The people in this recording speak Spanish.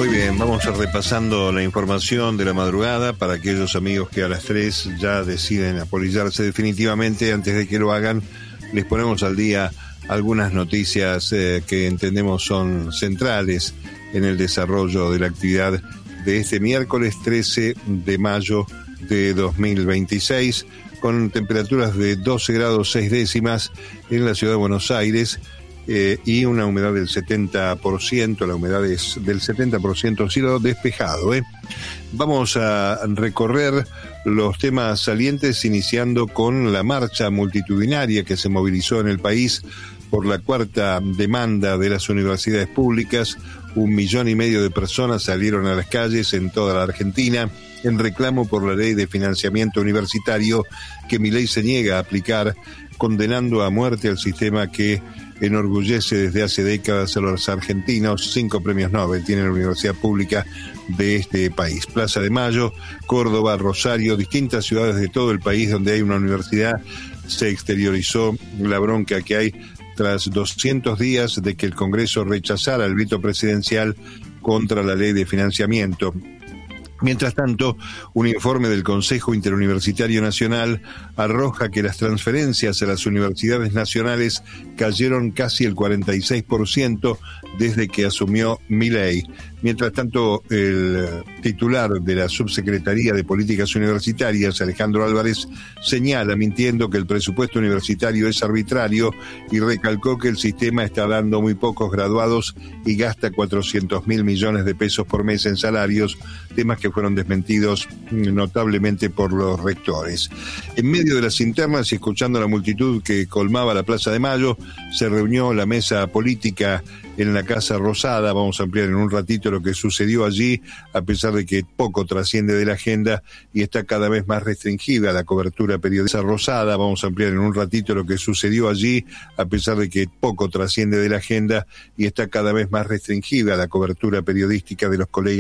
Muy bien, vamos a repasando la información de la madrugada para aquellos amigos que a las 3 ya deciden apolillarse definitivamente. Antes de que lo hagan, les ponemos al día algunas noticias que entendemos son centrales en el desarrollo de la actividad de este miércoles 13 de mayo de 2026, con temperaturas de 12 grados 6 décimas en la ciudad de Buenos Aires, y una humedad del 70%, la humedad es del 70%, cielo despejado. Vamos a recorrer los temas salientes, iniciando con la marcha multitudinaria que se movilizó en el país por la cuarta demanda de las universidades públicas. 1,5 millones de personas salieron a las calles en toda la Argentina en reclamo por la ley de financiamiento universitario que Milei se niega a aplicar, condenando a muerte al sistema que enorgullece desde hace décadas a los argentinos. 5 premios Nobel tiene la universidad pública de este país. Plaza de Mayo, Córdoba, Rosario, distintas ciudades de todo el país donde hay una universidad, se exteriorizó la bronca que hay tras 200 días de que el Congreso rechazara el veto presidencial contra la ley de financiamiento. Mientras tanto, un informe del Consejo Interuniversitario Nacional arroja que las transferencias a las universidades nacionales cayeron casi el 46% desde que asumió Milei. Mientras tanto, el titular de la Subsecretaría de Políticas Universitarias, Alejandro Álvarez, señala, mintiendo, que el presupuesto universitario es arbitrario y recalcó que el sistema está dando muy pocos graduados y gasta 400.000 millones de pesos por mes en salarios, temas que fueron desmentidos notablemente por los rectores. En medio de las internas y escuchando a la multitud que colmaba la Plaza de Mayo, se reunió la mesa política en la Casa Rosada. Vamos a ampliar en un ratito lo que sucedió allí, a pesar de que poco trasciende de la agenda y está cada vez más restringida la cobertura periodística. Rosada, vamos a ampliar en un ratito lo que sucedió allí, a pesar de que poco trasciende de la agenda y está cada vez más restringida la cobertura periodística de los colegas